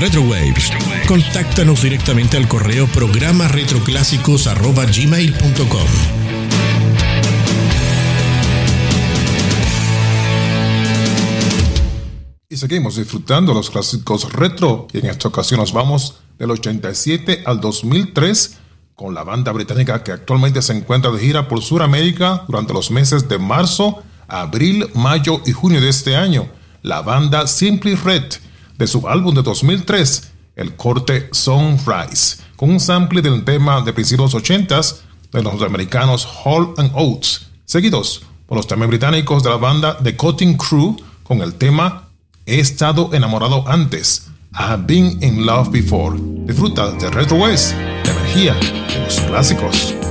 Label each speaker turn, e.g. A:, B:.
A: Retrowaves. Contáctanos directamente al correo programaretroclásicos@gmail.com.
B: Y seguimos disfrutando los clásicos retro, y en esta ocasión nos vamos del 87 al 2003 con la banda británica que actualmente se encuentra de gira por Sudamérica durante los meses de marzo, abril, mayo y junio de este año. La banda Simply Red, de su álbum de 2003, el corte Sunrise, con un sample del tema de principios 80s de los norteamericanos Hall & Oates, seguidos por los también británicos de la banda The Cutting Crew con el tema He estado enamorado antes, I've been in love before. Disfruta de Retrowaves, la energía de los clásicos.